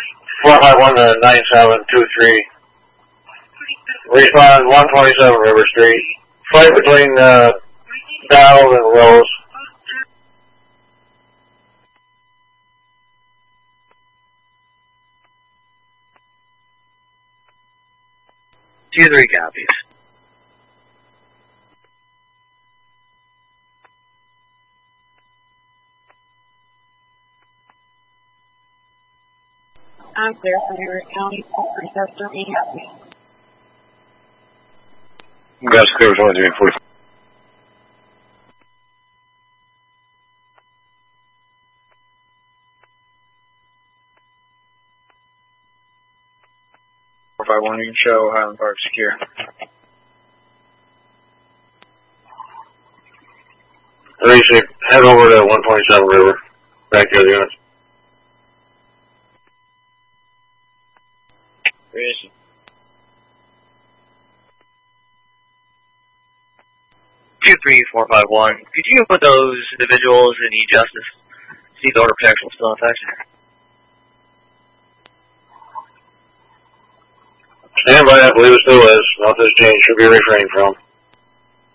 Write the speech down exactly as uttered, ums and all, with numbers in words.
four five one to nine seven two three. Respond one twenty-seven River Street. Fight between uh, Donald and Rose. Two three copies. I'm clear for Harris County, receptor E. Gas clear with twenty-three forty. four five one, you can show Highland Park secure. Alicia, head over to one twenty-seven River. Back to the units. Where is he? two three four five one. Could you put those individuals in E-Justice? See if the order protection is still in effect. Stand by, I believe it still is. Nothing's changed. Should be refrained from.